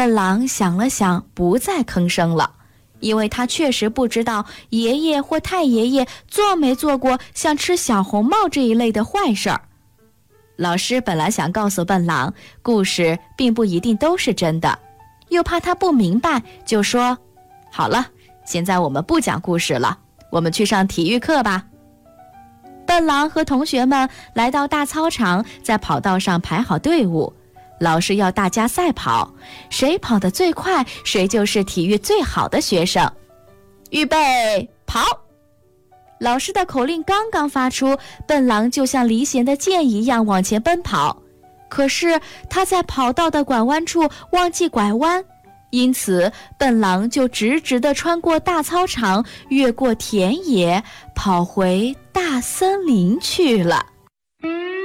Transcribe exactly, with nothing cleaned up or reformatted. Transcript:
笨狼想了想，不再吭声了，因为他确实不知道爷爷或太爷爷做没做过像吃小红帽这一类的坏事儿。老师本来想告诉笨狼，故事并不一定都是真的，又怕他不明白，就说：好了，现在我们不讲故事了，我们去上体育课吧。笨狼和同学们来到大操场，在跑道上排好队伍，老师要大家赛跑，谁跑得最快，谁就是体育最好的学生。预备，跑！老师的口令刚刚发出，笨狼就像离弦的箭一样往前奔跑，可是他在跑道的拐弯处忘记拐弯，因此笨狼就直直地穿过大操场，越过田野，跑回大森林去了。